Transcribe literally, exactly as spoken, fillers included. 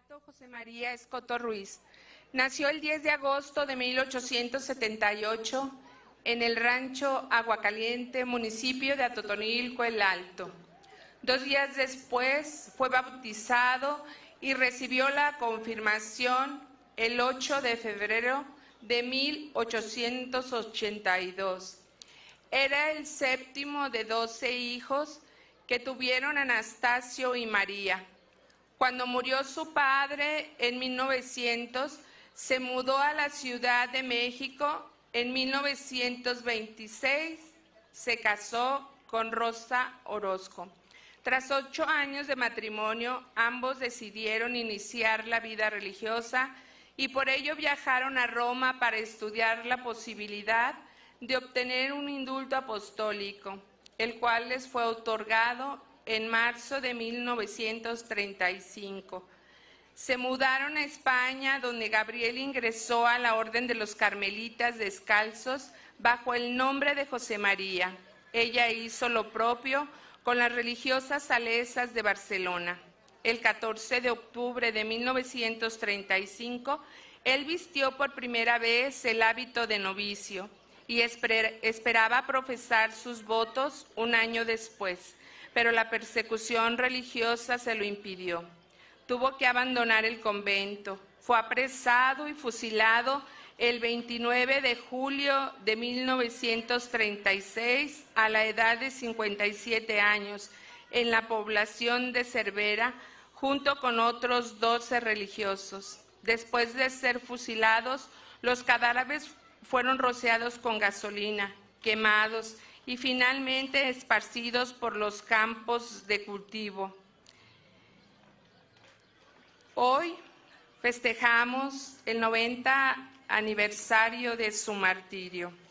Beato José María Escoto Ruiz. Nació el diez de agosto de mil ochocientos setenta y ocho en el rancho Aguacaliente, municipio de Atotonilco el Alto. Dos días después fue bautizado y recibió la confirmación el ocho de febrero de mil ochocientos ochenta y dos. Era el séptimo de doce hijos que tuvieron Anastasio y María. Cuando murió su padre en mil novecientos, se mudó a la Ciudad de México. En mil novecientos veintiséis se casó con Rosa Orozco. Tras ocho años de matrimonio, ambos decidieron iniciar la vida religiosa y por ello viajaron a Roma para estudiar la posibilidad de obtener un indulto apostólico, el cual les fue otorgado en marzo de mil novecientos treinta y cinco. Se mudaron a España, donde Gabriel ingresó a la Orden de los Carmelitas Descalzos bajo el nombre de José María. Ella hizo lo propio con las religiosas salesas de Barcelona. El catorce de octubre de mil novecientos treinta y cinco, él vistió por primera vez el hábito de novicio y esper- esperaba profesar sus votos un año después, pero la persecución religiosa se lo impidió. Tuvo que abandonar el convento. Fue apresado y fusilado el veintinueve de julio de mil novecientos treinta y seis a la edad de cincuenta y siete años en la población de Cervera, junto con otros doce religiosos. Después de ser fusilados, los cadáveres fueron rociados con gasolina, quemados y finalmente esparcidos por los campos de cultivo. Hoy festejamos el noventa aniversario de su martirio.